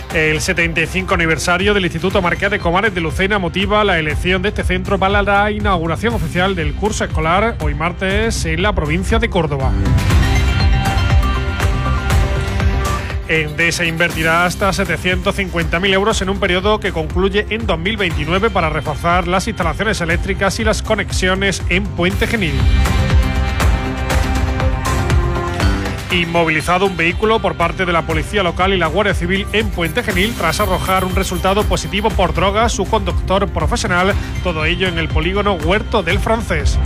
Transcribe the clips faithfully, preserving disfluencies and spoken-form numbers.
El setenta y cinco aniversario del Instituto Marqués de Comares de Lucena motiva la elección de este centro para la inauguración oficial del curso escolar hoy martes en la provincia de Córdoba. Endesa invertirá hasta setecientos cincuenta mil euros en un periodo que concluye en dos mil veintinueve para reforzar las instalaciones eléctricas y las conexiones en Puente Genil. Inmovilizado un vehículo por parte de la Policía Local y la Guardia Civil en Puente Genil tras arrojar un resultado positivo por drogas su conductor profesional, todo ello en el polígono Huerto del Francés.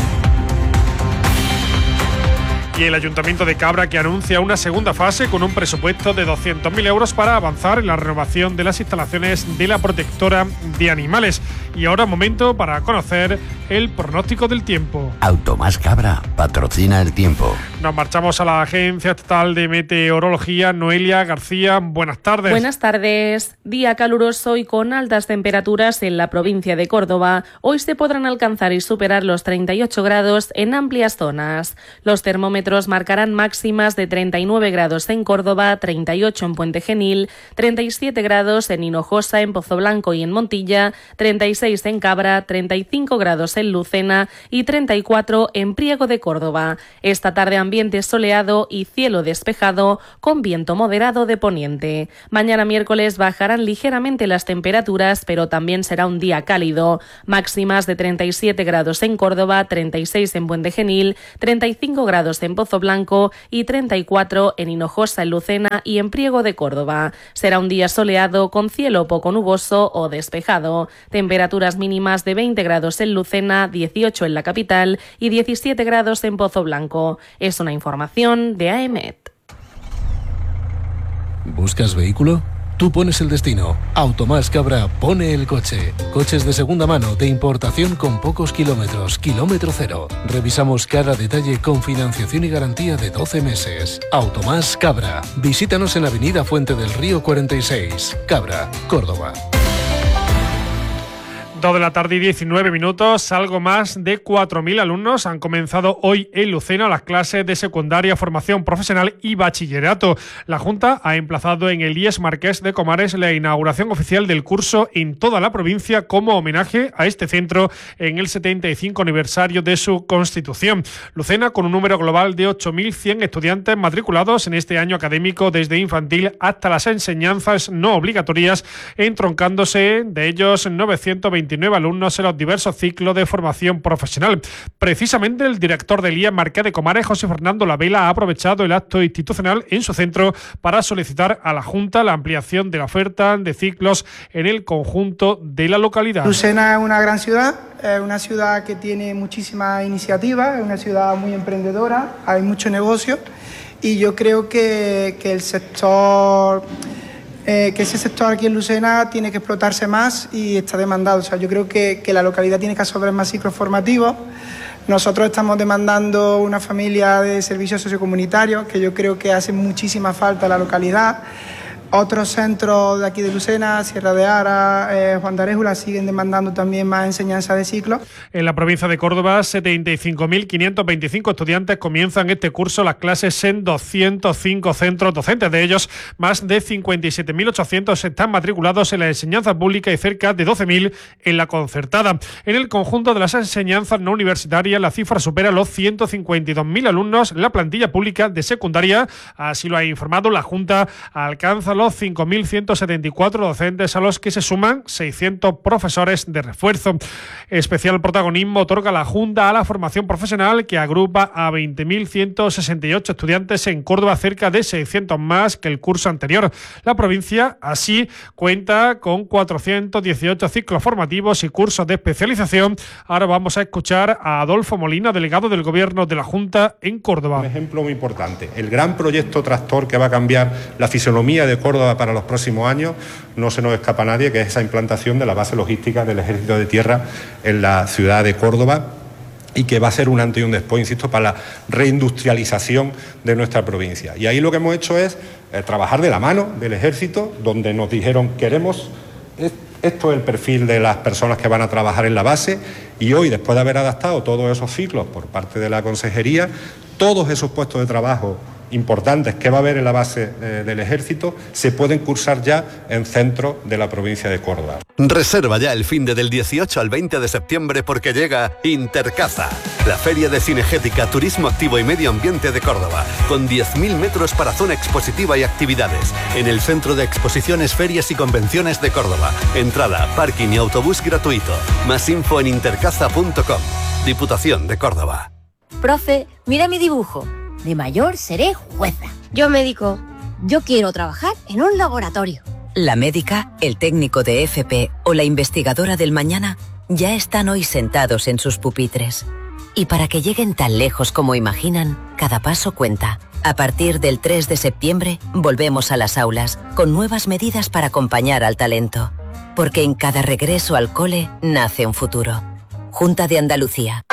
Y el Ayuntamiento de Cabra, que anuncia una segunda fase con un presupuesto de doscientos mil euros para avanzar en la renovación de las instalaciones de la protectora de animales. Y ahora momento para conocer el pronóstico del tiempo. Automás Cabra patrocina el tiempo. Nos marchamos a la Agencia Estatal de Meteorología. Noelia García, buenas tardes. Buenas tardes. Día caluroso y con altas temperaturas en la provincia de Córdoba. Hoy se podrán alcanzar y superar los treinta y ocho grados en amplias zonas. Los termómetros marcarán máximas de treinta y nueve grados en Córdoba, treinta y ocho en Puente Genil, treinta y siete grados en Hinojosa, en Pozoblanco y en Montilla, treinta y seis en Cabra, treinta y cinco grados en Lucena y treinta y cuatro en Priego de Córdoba. Esta tarde ambiente soleado y cielo despejado con viento moderado de poniente. Mañana miércoles bajarán ligeramente las temperaturas, pero también será un día cálido. Máximas de treinta y siete grados en Córdoba, treinta y seis en Puente Genil, treinta y cinco grados en Pozoblanco y treinta y cuatro en Hinojosa, en Lucena y en Priego de Córdoba. Será un día soleado con cielo poco nuboso o despejado. Temperaturas mínimas de veinte grados en Lucena, dieciocho en la capital y diecisiete grados en Pozoblanco. Es una información de A E M E T. ¿Buscas vehículo? Tú pones el destino. Automás Cabra pone el coche. Coches de segunda mano, de importación con pocos kilómetros, kilómetro cero. Revisamos cada detalle con financiación y garantía de doce meses. Automás Cabra. Visítanos en Avenida Fuente del Río cuarenta y seis, Cabra, Córdoba. dos de la tarde y diecinueve minutos, algo más de cuatro mil alumnos han comenzado hoy en Lucena las clases de secundaria, formación profesional y bachillerato. La Junta ha emplazado en el I E S Marqués de Comares la inauguración oficial del curso en toda la provincia como homenaje a este centro en el setenta y cinco aniversario de su constitución. Lucena, con un número global de ocho mil cien estudiantes matriculados en este año académico desde infantil hasta las enseñanzas no obligatorias, entroncándose de ellos novecientos veintinueve alumnos en los diversos ciclos de formación profesional. Precisamente el director del I E S Marqués de Comares, José Fernando Lavela, ha aprovechado el acto institucional en su centro para solicitar a la Junta la ampliación de la oferta de ciclos en el conjunto de la localidad. Lucena es una gran ciudad, es una ciudad que tiene muchísimas iniciativas, es una ciudad muy emprendedora, hay mucho negocio y yo creo que, que el sector... Eh, que ese sector aquí en Lucena tiene que explotarse más y está demandado. O sea, yo creo que, que la localidad tiene que absorber más ciclos formativos. Nosotros estamos demandando una familia de servicios sociocomunitarios que yo creo que hace muchísima falta a la localidad. Otros centros de aquí de Lucena, Sierra de Ara, eh, Juan de Aréjula, siguen demandando también más enseñanza de ciclo. En la provincia de Córdoba, setenta y cinco mil quinientos veinticinco estudiantes comienzan este curso las clases en doscientos cinco centros docentes. De ellos, más de cincuenta y siete mil ochocientos están matriculados en la enseñanza pública y cerca de doce mil en la concertada. En el conjunto de las enseñanzas no universitarias, la cifra supera los ciento cincuenta y dos mil alumnos. La plantilla pública de secundaria, así lo ha informado la Junta, alcanza los cinco mil ciento setenta y cuatro docentes, a los que se suman seiscientos profesores de refuerzo. Especial protagonismo otorga la Junta a la formación profesional, que agrupa a veinte mil ciento sesenta y ocho estudiantes en Córdoba, cerca de seiscientos más que el curso anterior. La provincia así cuenta con cuatrocientos dieciocho ciclos formativos y cursos de especialización. Ahora vamos a escuchar a Adolfo Molina, delegado del Gobierno de la Junta en Córdoba. Un ejemplo muy importante, el gran proyecto tractor que va a cambiar la fisonomía de Córdoba para los próximos años, no se nos escapa a nadie, que es esa implantación de la base logística del Ejército de Tierra en la ciudad de Córdoba, y que va a ser un antes y un después, insisto, para la reindustrialización de nuestra provincia. Y ahí lo que hemos hecho es eh, trabajar de la mano del Ejército, donde nos dijeron queremos, esto es el perfil de las personas que van a trabajar en la base, y hoy, después de haber adaptado todos esos ciclos por parte de la Consejería, todos esos puestos de trabajo importantes que va a haber en la base eh, del Ejército se pueden cursar ya en centros de la provincia de Córdoba. Reserva ya el finde del dieciocho al veinte de septiembre porque llega Intercaza, la feria de cinegética, turismo activo y medio ambiente de Córdoba, con diez mil metros para zona expositiva y actividades, en el Centro de Exposiciones, Ferias y Convenciones de Córdoba. Entrada, parking y autobús gratuito. Más info en intercaza punto com. Diputación de Córdoba. Profe, mira mi dibujo. De mayor seré jueza. Yo médico. Yo quiero trabajar en un laboratorio. La médica, el técnico de F P o la investigadora del mañana ya están hoy sentados en sus pupitres. Y para que lleguen tan lejos como imaginan, cada paso cuenta. A partir del tres de septiembre, volvemos a las aulas, con nuevas medidas para acompañar al talento. Porque en cada regreso al cole nace un futuro. Junta de Andalucía.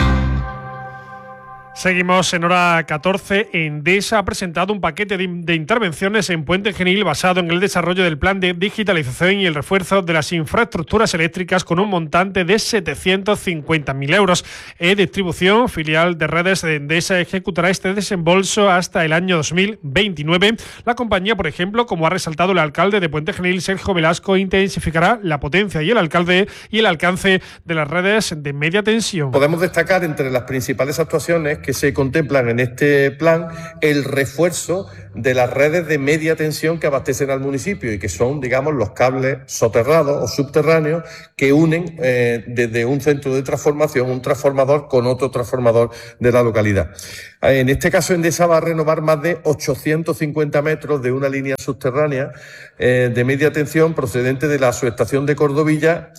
Seguimos en hora catorce. Endesa ha presentado un paquete de, de intervenciones en Puente Genil basado en el desarrollo del plan de digitalización y el refuerzo de las infraestructuras eléctricas con un montante de setecientos cincuenta mil euros. E-Distribución, filial de redes de Endesa, ejecutará este desembolso hasta el año dos mil veintinueve. La compañía, por ejemplo, como ha resaltado el alcalde de Puente Genil, Sergio Velasco, intensificará la potencia y el alcalde y el alcance de las redes de media tensión. Podemos destacar entre las principales actuaciones que se contemplan en este plan el refuerzo de las redes de media tensión que abastecen al municipio y que son, digamos, los cables soterrados o subterráneos que unen eh, desde un centro de transformación, un transformador con otro transformador de la localidad. En este caso, Endesa va a renovar más de ochocientos cincuenta metros de una línea subterránea eh, de media tensión procedente de la subestación de Cordovilla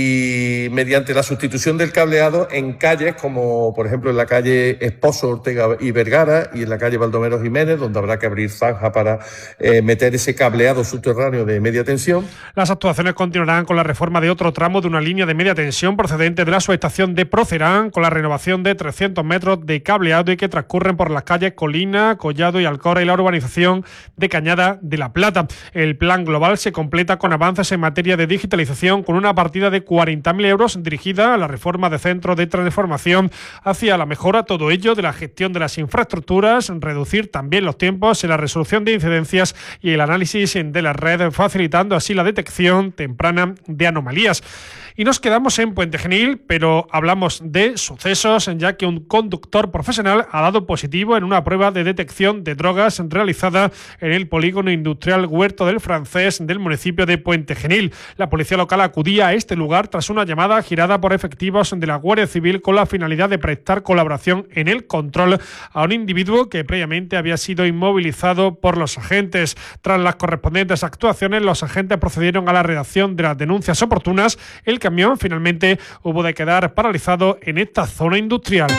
y mediante la sustitución del cableado en calles como, por ejemplo, en la calle Esposo, Ortega y Vergara y en la calle Baldomero Jiménez, donde habrá que abrir zanja para eh, meter ese cableado subterráneo de media tensión. Las actuaciones continuarán con la reforma de otro tramo de una línea de media tensión procedente de la subestación de Procerán, con la renovación de trescientos metros de cableado y que transcurren por las calles Colina, Collado y Alcora y la urbanización de Cañada de la Plata. El plan global se completa con avances en materia de digitalización con una partida de cuarenta mil euros dirigida a la reforma de centros de transformación hacia la mejora, todo ello de la gestión de las infraestructuras, reducir también los tiempos en la resolución de incidencias y el análisis de la red, facilitando así la detección temprana de anomalías. Y nos quedamos en Puente Genil, pero hablamos de sucesos, ya que un conductor profesional ha dado positivo en una prueba de detección de drogas realizada en el polígono industrial Huerto del Francés del municipio de Puente Genil. La policía local acudía a este lugar tras una llamada girada por efectivos de la Guardia Civil con la finalidad de prestar colaboración en el control a un individuo que previamente había sido inmovilizado por los agentes. Tras las correspondientes actuaciones, los agentes procedieron a la redacción de las denuncias oportunas. El camión finalmente hubo de quedar paralizado en esta zona industrial.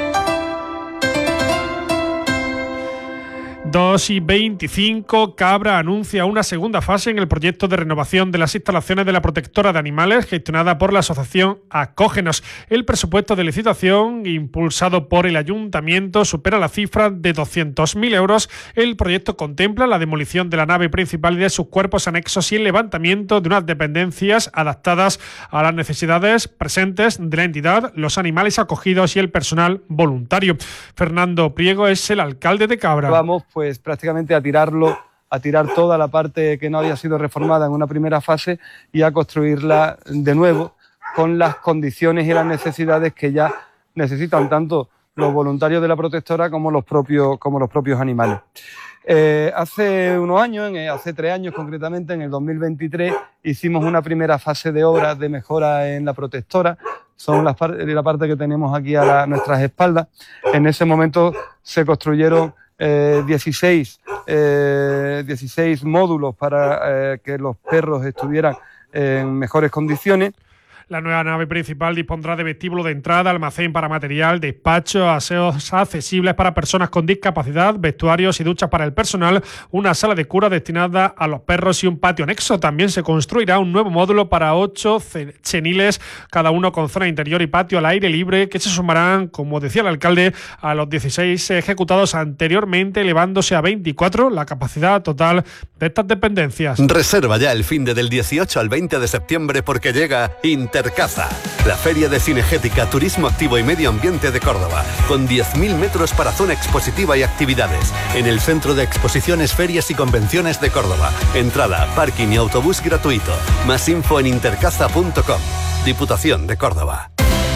dos y veinticinco, Cabra anuncia una segunda fase en el proyecto de renovación de las instalaciones de la protectora de animales gestionada por la asociación Acógenos. El presupuesto de licitación impulsado por el ayuntamiento supera la cifra de doscientos mil euros. El proyecto contempla la demolición de la nave principal y de sus cuerpos anexos y el levantamiento de unas dependencias adaptadas a las necesidades presentes de la entidad, los animales acogidos y el personal voluntario. Fernando Priego es el alcalde de Cabra. Vamos pues prácticamente a tirarlo, a tirar toda la parte que no había sido reformada en una primera fase y a construirla de nuevo con las condiciones y las necesidades que ya necesitan tanto los voluntarios de la protectora como los propios, como los propios animales. Eh, hace unos años, en, hace tres años concretamente, en el dos mil veintitrés, hicimos una primera fase de obras de mejora en la protectora. Son las par- la parte que tenemos aquí a la, nuestras espaldas. En ese momento se construyeron Eh, dieciséis, eh, dieciséis módulos para eh, que los perros estuvieran en mejores condiciones. La nueva nave principal dispondrá de vestíbulo de entrada, almacén para material, despacho, aseos accesibles para personas con discapacidad, vestuarios y duchas para el personal, una sala de cura destinada a los perros y un patio anexo. También se construirá un nuevo módulo para ocho cheniles, cada uno con zona interior y patio al aire libre, que se sumarán, como decía el alcalde, a los dieciséis ejecutados anteriormente, elevándose a veinticuatro la capacidad total de estas dependencias. Reserva ya el finde del dieciocho al veinte de septiembre porque llega Inter Intercaza, la feria de cinegética, turismo activo y medio ambiente de Córdoba, con diez mil metros para zona expositiva y actividades, en el Centro de Exposiciones, Ferias y Convenciones de Córdoba. Entrada, parking y autobús gratuito. Más info en intercaza punto com. Diputación de Córdoba.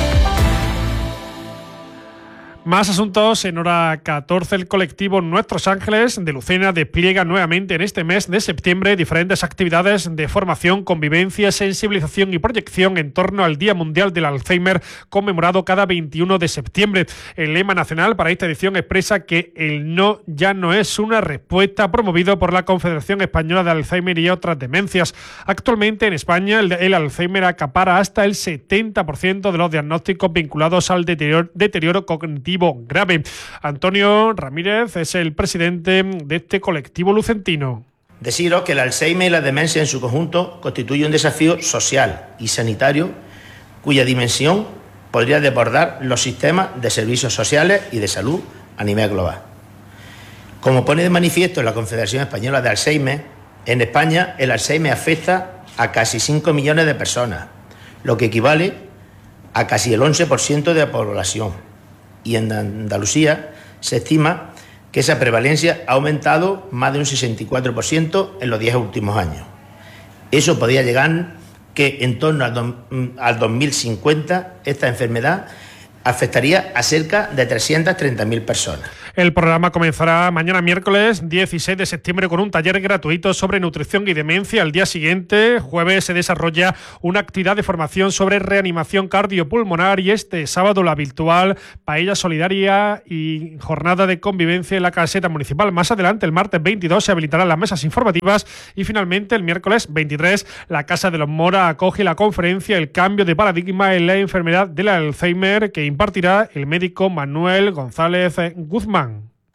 Más asuntos. En hora catorce, el colectivo Nuestros Ángeles de Lucena despliega nuevamente en este mes de septiembre diferentes actividades de formación, convivencia, sensibilización y proyección en torno al Día Mundial del Alzheimer, conmemorado cada veintiuno de septiembre. El lema nacional para esta edición expresa que el no ya no es una respuesta, promovido por la Confederación Española de Alzheimer y otras demencias. Actualmente en España el, el Alzheimer acapara hasta el setenta por ciento de los diagnósticos vinculados al deterioro, deterioro cognitivo grave. Antonio Ramírez es el presidente de este colectivo lucentino. Deciros que el Alzheimer y la demencia en su conjunto constituye un desafío social y sanitario cuya dimensión podría desbordar los sistemas de servicios sociales y de salud a nivel global. Como pone de manifiesto la Confederación Española de Alzheimer, en España el Alzheimer afecta a casi cinco millones de personas, lo que equivale a casi el once por ciento de la población. Y en Andalucía se estima que esa prevalencia ha aumentado más de un sesenta y cuatro por ciento en los diez últimos años. Eso podría llegar que en torno al, do, al dos mil cincuenta esta enfermedad afectaría a cerca de trescientas treinta mil personas. El programa comenzará mañana miércoles dieciséis de septiembre con un taller gratuito sobre nutrición y demencia. Al día siguiente, jueves, se desarrolla una actividad de formación sobre reanimación cardiopulmonar y este sábado la virtual paella solidaria y jornada de convivencia en la caseta municipal. Más adelante, el martes veintidós, se habilitarán las mesas informativas y finalmente el miércoles veintitrés la Casa de los Mora acoge la conferencia El cambio de paradigma en la enfermedad del Alzheimer, que impartirá el médico Manuel González Guzmán.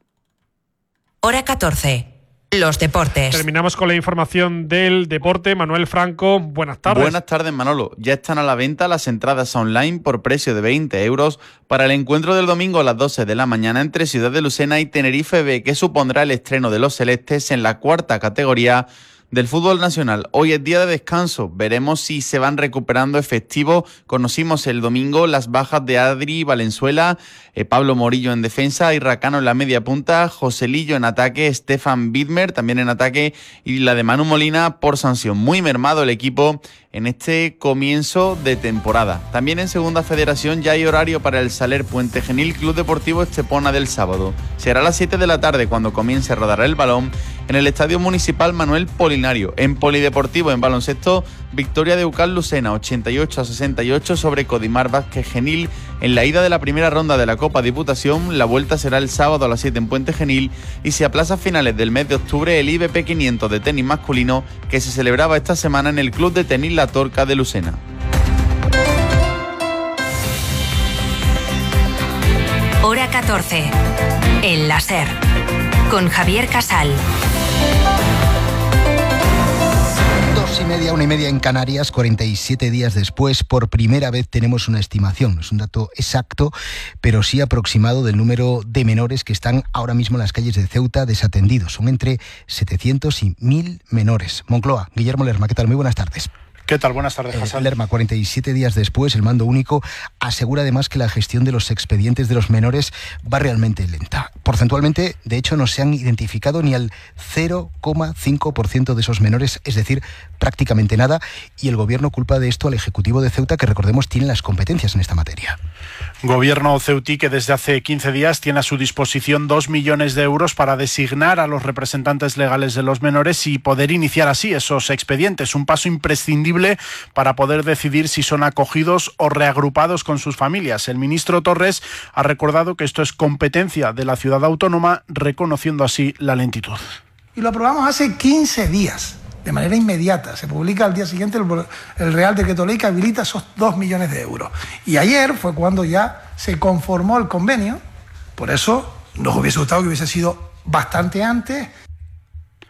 Hora catorce. Los deportes. Terminamos con la información del deporte. Manuel Franco, buenas tardes. Buenas tardes, Manolo. Ya están a la venta las entradas online por precio de veinte euros para el encuentro del domingo a las doce de la mañana entre Ciudad de Lucena y Tenerife B, que supondrá el estreno de los celestes en la cuarta categoría del fútbol nacional. Hoy es día de descanso, veremos si se van recuperando efectivos. Conocimos el domingo las bajas de Adri Valenzuela, eh, Pablo Morillo en defensa, Irracano en la media punta, Joselillo en ataque, Stefan Widmer también en ataque y la de Manu Molina por sanción. Muy mermado el equipo en este comienzo de temporada. También en Segunda Federación ya hay horario para el Saler Puente Genil Club Deportivo Estepona del sábado. Será a las siete de la tarde cuando comience a rodar el balón en el Estadio Municipal Manuel Polinario. En Polideportivo, en baloncesto, victoria de Ucal Lucena, ochenta y ocho a sesenta y ocho sobre Codimar Vázquez Genil en la ida de la primera ronda de la Copa Diputación. La vuelta será el sábado a las siete en Puente Genil y se aplaza a finales del mes de octubre el I B P quinientos de tenis masculino que se celebraba esta semana en el Club de Tenis La Torca de Lucena. Hora catorce. El láser. Con Javier Casal. Dos y media, una y media en Canarias, cuarenta y siete días después, por primera vez tenemos una estimación. No es un dato exacto, pero sí aproximado del número de menores que están ahora mismo en las calles de Ceuta desatendidos. Son entre setecientos y mil menores. Moncloa, Guillermo Lerma, ¿qué tal? Muy buenas tardes. ¿Qué tal? Buenas tardes, Hassan. Eh, Lerma, cuarenta y siete días después, el Mando Único asegura además que la gestión de los expedientes de los menores va realmente lenta. Porcentualmente, de hecho, no se han identificado ni al cero coma cinco por ciento de esos menores, es decir, prácticamente nada, y el Gobierno culpa de esto al Ejecutivo de Ceuta, que recordemos tiene las competencias en esta materia. Gobierno ceutí que desde hace quince días tiene a su disposición dos millones de euros para designar a los representantes legales de los menores y poder iniciar así esos expedientes, un paso imprescindible para poder decidir si son acogidos o reagrupados con sus familias. El ministro Torres ha recordado que esto es competencia de la ciudad autónoma, reconociendo así la lentitud. Y lo aprobamos hace quince días. De manera inmediata, se publica al día siguiente el, el Real Decreto Ley que habilita esos dos millones de euros. Y ayer fue cuando ya se conformó el convenio, por eso nos hubiese gustado que hubiese sido bastante antes.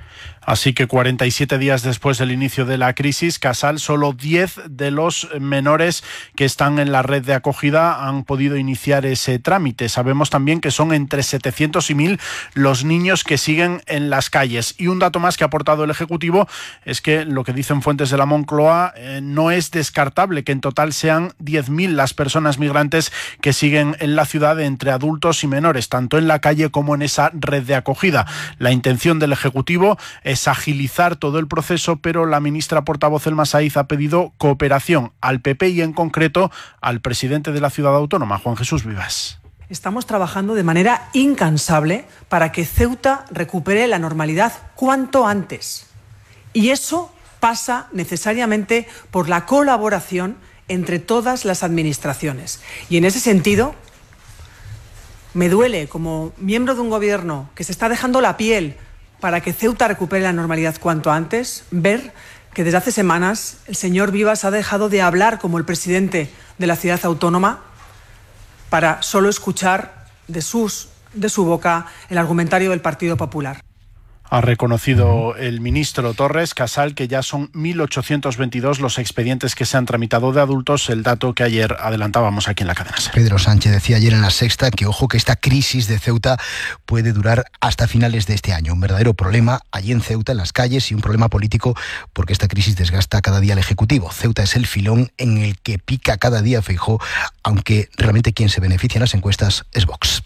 Así que cuarenta y siete días después del inicio de la crisis, Casal, solo diez de los menores que están en la red de acogida han podido iniciar ese trámite. Sabemos también que son entre setecientos y mil los niños que siguen en las calles. Y un dato más que ha aportado el Ejecutivo es que lo que dicen fuentes de la Moncloa eh, no es descartable que en total sean diez mil las personas migrantes que siguen en la ciudad entre adultos y menores, tanto en la calle como en esa red de acogida. La intención del Ejecutivo es agilizar todo el proceso, pero la ministra portavoz Elma Saiz ha pedido cooperación al P P y en concreto al presidente de la ciudad autónoma, Juan Jesús Vivas. Estamos trabajando de manera incansable para que Ceuta recupere la normalidad cuanto antes. Y eso pasa necesariamente por la colaboración entre todas las administraciones. Y en ese sentido, me duele como miembro de un gobierno que se está dejando la piel para que Ceuta recupere la normalidad cuanto antes, ver que desde hace semanas el señor Vivas ha dejado de hablar como el presidente de la ciudad autónoma para solo escuchar de, sus, de su boca el argumentario del Partido Popular. Ha reconocido el ministro Torres, Casal, que ya son mil ochocientos veintidós los expedientes que se han tramitado de adultos, el dato que ayer adelantábamos aquí en la cadena SER. Pedro Sánchez decía ayer en La Sexta que, ojo, que esta crisis de Ceuta puede durar hasta finales de este año. Un verdadero problema allí en Ceuta, en las calles, y un problema político porque esta crisis desgasta cada día al Ejecutivo. Ceuta es el filón en el que pica cada día Feijóo, aunque realmente quien se beneficia en las encuestas es Vox.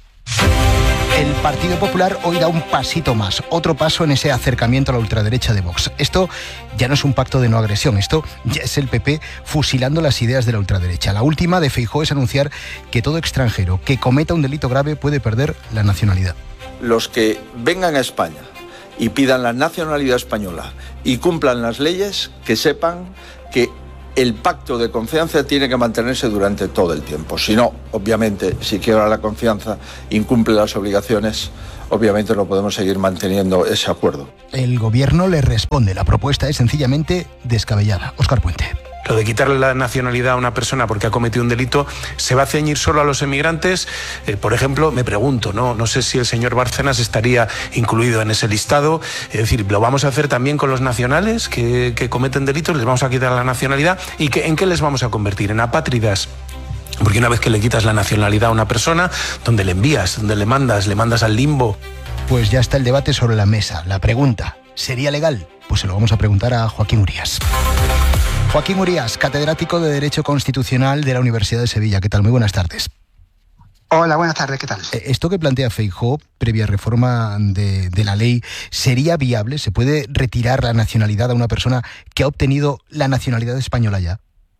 El Partido Popular hoy da un pasito más, otro paso en ese acercamiento a la ultraderecha de Vox. Esto ya no es un pacto de no agresión, esto ya es el P P fusilando las ideas de la ultraderecha. La última de Feijóo es anunciar que todo extranjero que cometa un delito grave puede perder la nacionalidad. Los que vengan a España y pidan la nacionalidad española y cumplan las leyes, que sepan que el pacto de confianza tiene que mantenerse durante todo el tiempo. Si no, obviamente, si quiebra la confianza, incumple las obligaciones, obviamente no podemos seguir manteniendo ese acuerdo. El gobierno le responde. La propuesta es sencillamente descabellada. Óscar Puente. Lo de quitarle la nacionalidad a una persona porque ha cometido un delito, ¿se va a ceñir solo a los emigrantes? Eh, por ejemplo, me pregunto, ¿no? no sé si el señor Bárcenas estaría incluido en ese listado. Es decir, ¿lo vamos a hacer también con los nacionales que, que cometen delitos? ¿Les vamos a quitar la nacionalidad? ¿Y que, en qué les vamos a convertir? ¿En apátridas? Porque una vez que le quitas la nacionalidad a una persona, ¿dónde le envías? ¿Dónde le mandas? ¿Le mandas al limbo? Pues ya está el debate sobre la mesa. La pregunta, ¿sería legal? Pues se lo vamos a preguntar a Joaquín Urías. Joaquín Urías, catedrático de Derecho Constitucional de la Universidad de Sevilla. ¿Qué tal? Muy buenas tardes. Hola, buenas tardes. ¿Qué tal? Esto que plantea Feijóo, previa reforma de, de la ley, ¿sería viable? ¿Se puede retirar la nacionalidad a una persona que ha obtenido la nacionalidad española ya?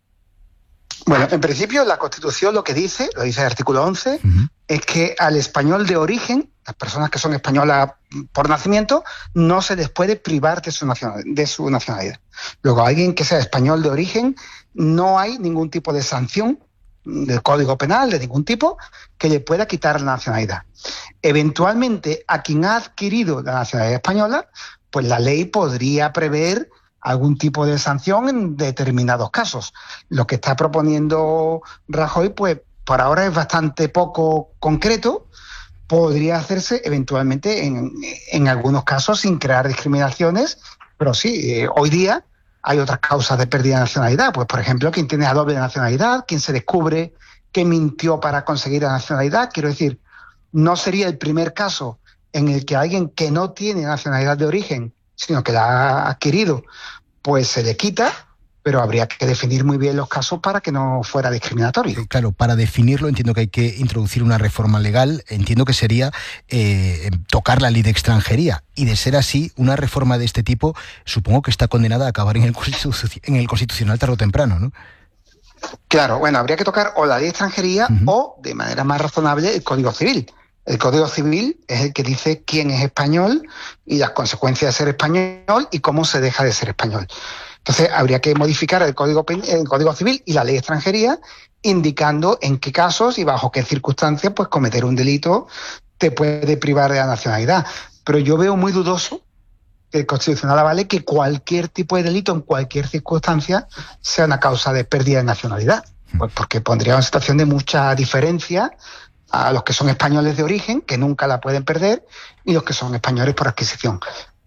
Bueno, en principio la Constitución lo que dice, lo dice el artículo once, uh-huh. es que al español de origen, las personas que son españolas por nacimiento, no se les puede privar de su, nacional, de su nacionalidad. Luego, a alguien que sea español de origen, no hay ningún tipo de sanción del Código Penal, de ningún tipo, que le pueda quitar la nacionalidad. Eventualmente, a quien ha adquirido la nacionalidad española, pues la ley podría prever algún tipo de sanción en determinados casos. Lo que está proponiendo Rajoy, pues por ahora es bastante poco concreto. Podría hacerse eventualmente en, en algunos casos sin crear discriminaciones, pero sí, eh, hoy día hay otras causas de pérdida de nacionalidad. Pues, por ejemplo, quien tiene a doble nacionalidad, quien se descubre que mintió para conseguir la nacionalidad. Quiero decir, no sería el primer caso en el que alguien que no tiene nacionalidad de origen, sino que la ha adquirido, pues se le quita, pero habría que definir muy bien los casos para que no fuera discriminatorio. Claro, para definirlo entiendo que hay que introducir una reforma legal, entiendo que sería eh, tocar la ley de extranjería, y de ser así, una reforma de este tipo supongo que está condenada a acabar en el, constitu- en el Constitucional tarde o temprano, ¿no? Claro, bueno, habría que tocar o la ley de extranjería uh-huh. o, de manera más razonable, el Código Civil. El Código Civil es el que dice quién es español y las consecuencias de ser español y cómo se deja de ser español. Entonces, habría que modificar el Código, el Código Civil y la Ley de Extranjería, indicando en qué casos y bajo qué circunstancias pues cometer un delito te puede privar de la nacionalidad. Pero yo veo muy dudoso que el Constitucional avale que cualquier tipo de delito en cualquier circunstancia sea una causa de pérdida de nacionalidad, pues porque pondría una situación de mucha diferencia a los que son españoles de origen, que nunca la pueden perder, y los que son españoles por adquisición.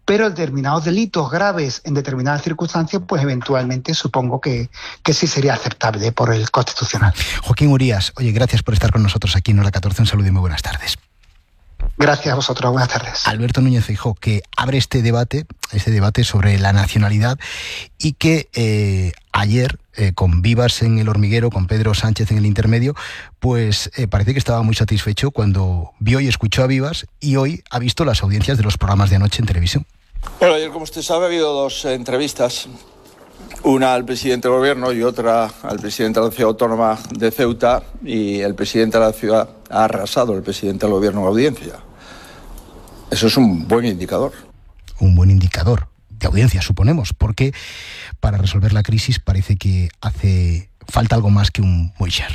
pero determinados delitos graves en determinadas circunstancias, pues eventualmente supongo que, que sí sería aceptable por el Constitucional. Joaquín Urías, oye, gracias por estar con nosotros aquí en Hora catorce, un saludo y muy buenas tardes. Gracias a vosotros, buenas tardes. Alberto Núñez Feijóo, que abre este debate, este debate sobre la nacionalidad y que eh, ayer, eh, con Vivas en El Hormiguero, con Pedro Sánchez en El Intermedio, pues eh, parece que estaba muy satisfecho cuando vio y escuchó a Vivas y hoy ha visto las audiencias de los programas de anoche en televisión. Bueno, ayer, como usted sabe, ha habido dos entrevistas, una al presidente del gobierno y otra al presidente de la ciudad autónoma de Ceuta, y el presidente de la ciudad ha arrasado, el presidente del gobierno en audiencia. Eso es un buen indicador. Un buen indicador de audiencia, suponemos, porque para resolver la crisis parece que hace falta algo más que un Moixer.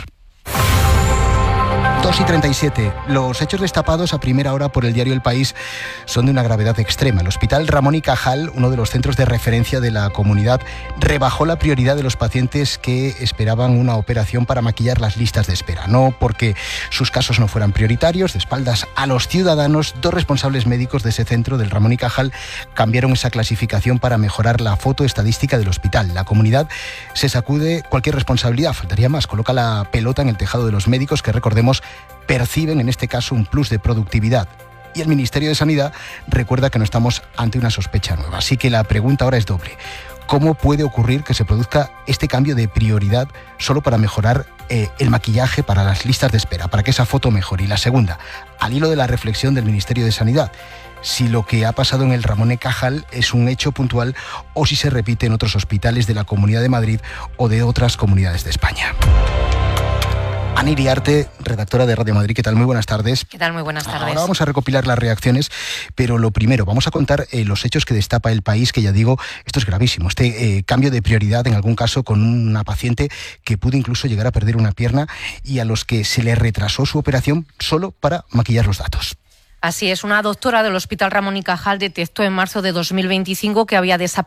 dos y treinta y siete. Los hechos destapados a primera hora por el diario El País son de una gravedad extrema. El Hospital Ramón y Cajal, uno de los centros de referencia de la comunidad, rebajó la prioridad de los pacientes que esperaban una operación para maquillar las listas de espera. No porque sus casos no fueran prioritarios, de espaldas a los ciudadanos, dos responsables médicos de ese centro, del Ramón y Cajal, cambiaron esa clasificación para mejorar la foto estadística del hospital. La comunidad se sacude cualquier responsabilidad, faltaría más, coloca la pelota en el tejado de los médicos que, recordemos, perciben en este caso un plus de productividad. Y el Ministerio de Sanidad recuerda que no estamos ante una sospecha nueva. Así que la pregunta ahora es doble. ¿Cómo puede ocurrir que se produzca este cambio de prioridad solo para mejorar eh, el maquillaje para las listas de espera, para que esa foto mejore? Y la segunda, al hilo de la reflexión del Ministerio de Sanidad, si lo que ha pasado en el Ramón y Cajal es un hecho puntual o si se repite en otros hospitales de la Comunidad de Madrid o de otras comunidades de España. Ana Iriarte, redactora de Radio Madrid, ¿qué tal? Muy buenas tardes. ¿Qué tal? Muy buenas tardes. Ahora vamos a recopilar las reacciones, pero lo primero, vamos a contar eh, los hechos que destapa El País, que ya digo, esto es gravísimo, este eh, cambio de prioridad en algún caso con una paciente que pudo incluso llegar a perder una pierna y a los que se le retrasó su operación solo para maquillar los datos. Así es, una doctora del Hospital Ramón y Cajal detectó en marzo de dos mil veinticinco que había desaparecido